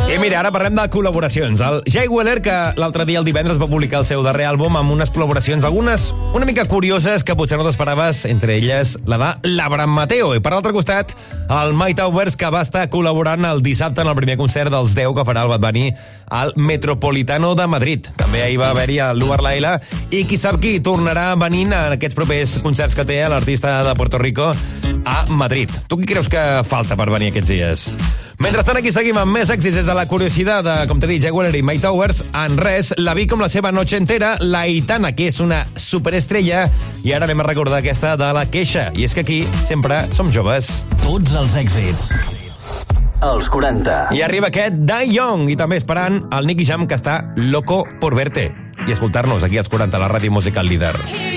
I mira, ara parlem de col·laboracions. El Jay Wheeler, que l'altre dia, el divendres, va publicar el seu darrer àlbum amb unes col·laboracions, algunes una mica curioses, que potser no t'esperaves, entre elles la de l'Abraham Mateo. I per l'altre costat, el Mike Towers, que va estar col·laborant el dissabte en el primer concert dels 10 que farà el Bad Bunny al Metropolitano de Madrid. També ahir va haver-hi el Luar Laila, i qui sap qui tornarà venint en aquests propers concerts que té l'artista de Puerto Rico a Madrid. Tu qui creus que falta per venir aquests dies? Mentrestant, aquí seguim amb més èxits des de la curiositat de, com t'he dit, Jay Wheeler i Mike Towers. En res, la vi com la seva noche entera, la Aitana, que és una superestrella, i ara anem a recordar aquesta de la queixa. I és que aquí sempre som joves. Tots els èxits. Els 40. I arriba aquest Die Young, i també esperant el Nicky Jam, que està loco por verte. I escoltar-nos aquí als 40, la ràdio musical líder.